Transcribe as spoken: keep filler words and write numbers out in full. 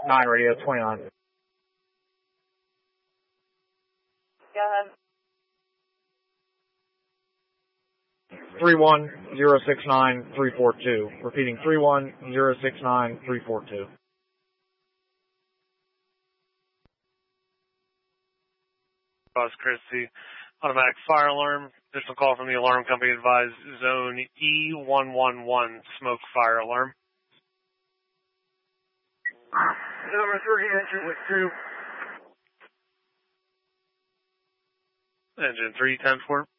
nine radio, twenty-nine. Go ahead. three one zero six nine three four two. Repeating, three one zero six nine three four two. Bus Christie. Automatic fire alarm. Additional call from the alarm company advised zone E one one one smoke fire alarm. Number three, engine with two. Engine three, ten four.